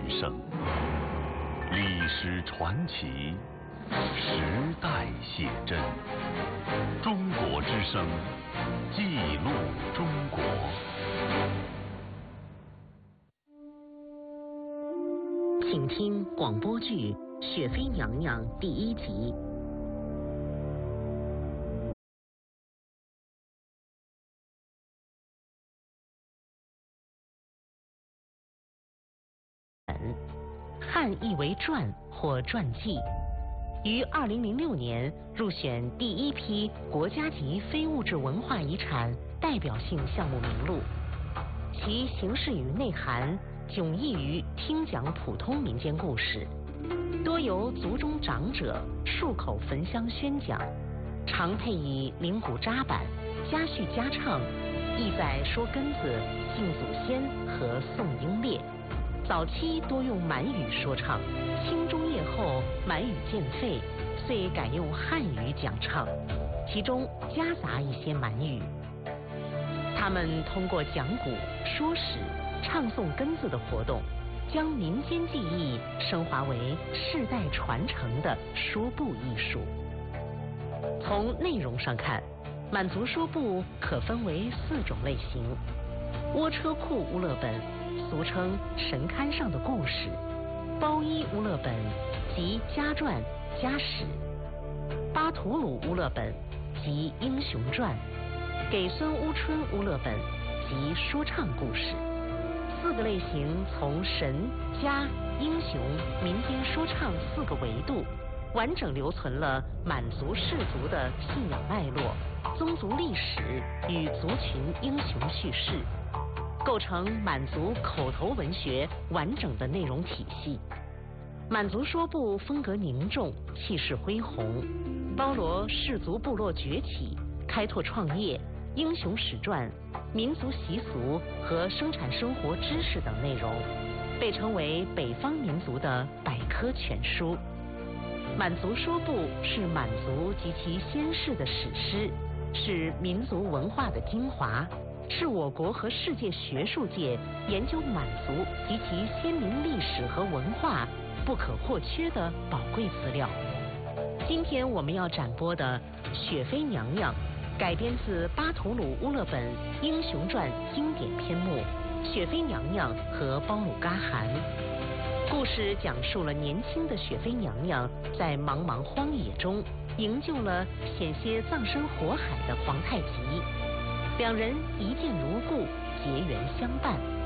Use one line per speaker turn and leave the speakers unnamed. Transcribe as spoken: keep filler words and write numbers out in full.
声，历史传奇，时代写真。中国之声，记录中国。
请听广播剧《雪妃娘娘》第一集。汉译为传或传记，于二零零六年入选第一批国家级非物质文化遗产代表性项目名录。其形式与内涵迥异于听讲普通民间故事，多由族中长者漱口焚香宣讲，常配以铃鼓扎板、家叙家唱，意在说根子、敬祖先和颂英烈。早期多用满语说唱，清中叶后满语渐废，遂改用汉语讲唱，其中夹杂一些满语。他们通过讲古、说史、唱诵根子的活动，将民间技艺升华为世代传承的说部艺术。从内容上看，满族说部可分为四种类型：窝车库乌勒本，俗称神龛上的故事；包衣乌勒本即家传家史；巴图鲁乌勒本即英雄传；给孙乌春乌勒本即说唱故事。四个类型从神、家、英雄、民间说唱四个维度，完整留存了满族氏族的信仰脉络、宗族历史与族群英雄叙事，构成满族口头文学完整的内容体系。满族说部风格凝重，气势恢宏，包罗氏族部落崛起、开拓创业、英雄史传、民族习俗和生产生活知识等内容，被称为北方民族的百科全书。满族说部是满族及其先世的史诗，是民族文化的精华，是我国和世界学术界研究满族及其先民历史和文化不可或缺的宝贵资料。今天我们要展播的《雪妃娘娘》，改编自巴图鲁乌勒本英雄传经典篇目《雪妃娘娘和包鲁嘎汗》。故事讲述了年轻的雪妃娘娘在茫茫荒野中营救了险些葬身火海的皇太极，两人一见如故，结缘相伴。